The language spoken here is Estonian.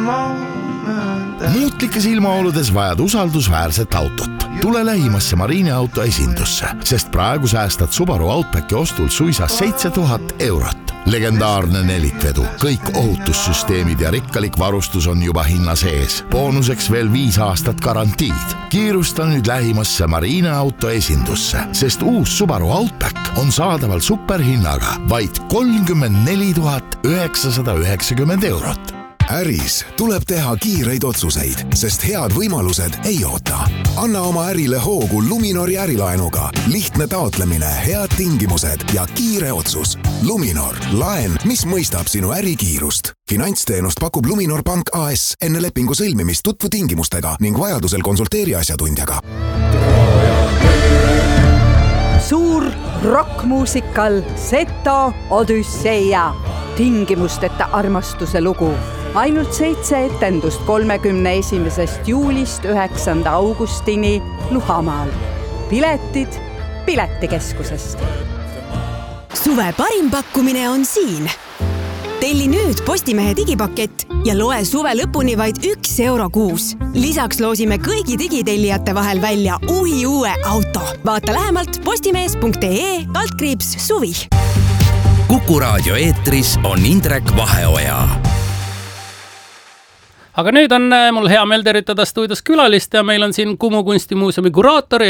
Muutlikes ilmaoludes vajad usaldusväärset autot. Tule lähimasse Marineauto esindusse, sest praegu säästad Subaru Outbacki ostul suisa 7000 eurot. Legendaarne nelikvedu, kõik ohutussüsteemid ja rikkalik varustus on juba hinna sees. Boonuseks veel 5 aastat garantiid. Kiirusta nüüd lähimasse Marineauto esindusse, sest uus Subaru Outback on saadaval superhinnaga vaid 34 990 eurot. Äris tuleb teha kiireid otsuseid, sest head võimalused ei oota. Anna oma ärile hoogu Luminori ärilaenuga. Lihtne taotlemine, head tingimused ja kiire otsus. Luminor, laen, mis mõistab sinu ärikiirust. Finantsteenust pakub Luminor Pank AS. Enne lepingu sõlmimist tutvu tingimustega ning vajadusel konsulteeri asjatundjaga. Suur rockmuusikal Seto Odüsseia. Tingimusteta armastuse lugu. Ainult 7 etendust 31. juulist 9. augustini Luhamaal. Piletid Piletikeskusest. Suve parim pakkumine on siin. Telli nüüd Postimehe digipakett ja loe suve lõpuni vaid 1 euro kuus. Lisaks loosime kõigi digitellijate vahel välja uue auto. Vaata lähemalt postimees.ee/suvi. Kuku raadio eetris on Indrek Vaheoja. Aga nüüd on mul hea meel tervitada stuudios külalist ja meil on siin Kumu kunstimuuseumi kuraator